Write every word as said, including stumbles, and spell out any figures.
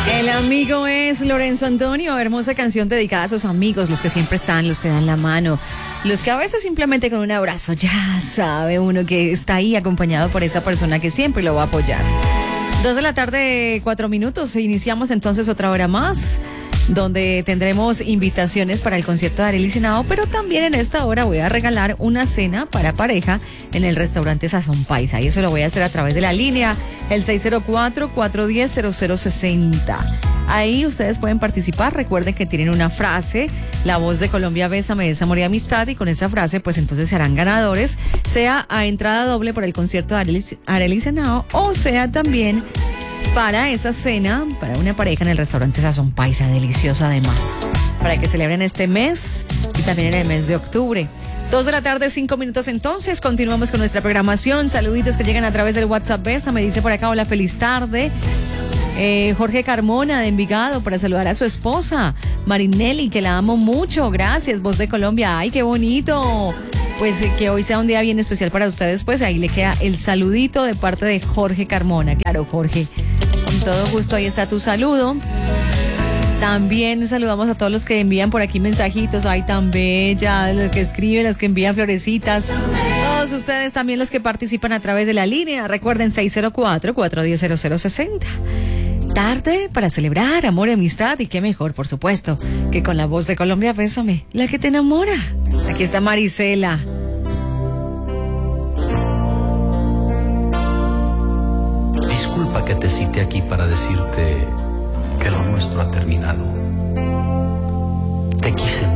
El amigo es Lorenzo Antonio, hermosa canción dedicada a sus amigos, los que siempre están, los que dan la mano, los que a veces simplemente con un abrazo ya sabe uno que está ahí acompañado por esa persona que siempre lo va a apoyar. Dos de la tarde, cuatro minutos, iniciamos entonces otra hora más, donde tendremos invitaciones para el concierto de Arely Senao, pero también en esta hora voy a regalar una cena para pareja en el restaurante Sazón Paisa, y eso lo voy a hacer a través de la línea, el seis cero cuatro, cuatro uno cero, cero cero seis cero. Ahí ustedes pueden participar, recuerden que tienen una frase, la voz de Colombia, bésame, es amor y amistad, y con esa frase pues entonces serán ganadores, sea a entrada doble por el concierto de Arely, Arely Senao, o sea también para esa cena, para una pareja en el restaurante Sazón Paisa, deliciosa además, para que celebren este mes y también en el mes de octubre. Dos de la tarde, cinco minutos entonces, continuamos con nuestra programación, saluditos que llegan a través del WhatsApp Besa, me dice por acá, hola, feliz tarde. Eh, Jorge Carmona de Envigado para saludar a su esposa, Marinelli, que la amo mucho, gracias, voz de Colombia, ay, qué bonito. Pues eh, que hoy sea un día bien especial para ustedes, pues ahí le queda el saludito de parte de Jorge Carmona. Claro, Jorge, con todo gusto, ahí está tu saludo. También saludamos a todos los que envían por aquí mensajitos, ay, tan bella, los que escriben, los que envían florecitas, todos ustedes también los que participan a través de la línea, recuerden seis cero cuatro, cuatro uno cero, cero cero seis cero. Tarde para celebrar amor y amistad, y qué mejor, por supuesto, que con la voz de Colombia, bésame, la que te enamora. Aquí está Marisela. Disculpa que te cite aquí para decirte que lo nuestro ha terminado. Te quise